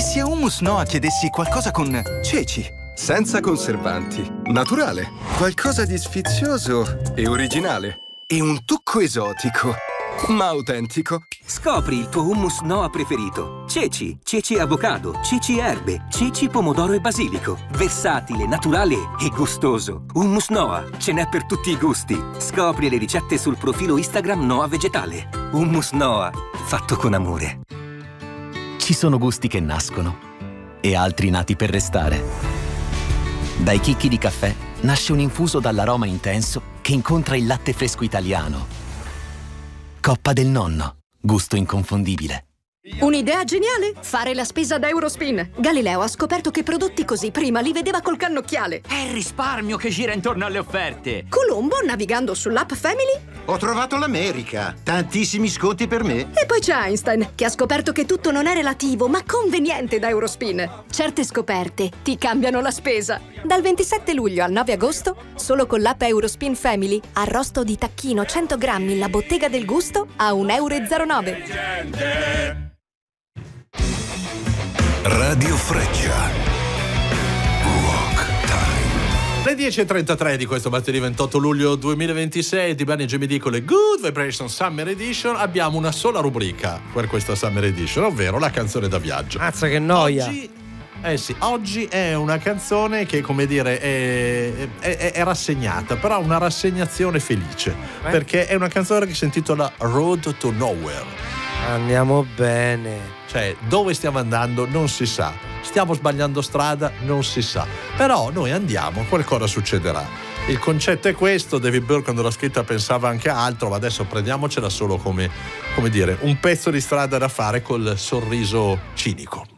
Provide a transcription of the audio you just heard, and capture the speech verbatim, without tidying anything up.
se a Hummus Noah chiedessi qualcosa con ceci? Senza conservanti, naturale, qualcosa di sfizioso e originale. E un tocco esotico, ma autentico. Scopri il tuo hummus Noah preferito. Ceci, ceci avocado, ceci erbe, ceci pomodoro e basilico. Versatile, naturale e gustoso. Hummus Noah, ce n'è per tutti i gusti. Scopri le ricette sul profilo Instagram Noah Vegetale. Hummus Noah, fatto con amore. Ci sono gusti che nascono e altri nati per restare. Dai chicchi di caffè nasce un infuso dall'aroma intenso che incontra il latte fresco italiano. Coppa del nonno, gusto inconfondibile. Un'idea geniale? Fare la spesa da Eurospin. Galileo ha scoperto che prodotti così prima li vedeva col cannocchiale. È il risparmio che gira intorno alle offerte. Colombo, navigando sull'app Family, ho trovato l'America. Tantissimi sconti per me. E poi c'è Einstein, che ha scoperto che tutto non è relativo, ma conveniente da Eurospin. Certe scoperte ti cambiano la spesa. Dal ventisette luglio al nove agosto, solo con l'app Eurospin Family, arrosto di tacchino cento grammi La Bottega del Gusto a un euro e zero nove. Radio Freccia. Rock Time. Le dieci e trentatré di questo martedì ventotto luglio duemilaventisei di Bernie e Jimmy D con le Good Vibration Summer Edition. Abbiamo una sola rubrica per questa Summer Edition, ovvero la canzone da viaggio. Mazza che noia. Oggi, eh sì, oggi è una canzone che, come dire, è, è, è rassegnata, però una rassegnazione felice, eh? Perché è una canzone che si intitola Road to Nowhere. Andiamo bene. Cioè, dove stiamo andando non si sa. Stiamo sbagliando strada non si sa. Però noi andiamo, qualcosa succederà. Il concetto è questo. David Byrne quando l'ha scritta pensava anche a altro, ma adesso prendiamocela solo come, come dire, un pezzo di strada da fare col sorriso cinico.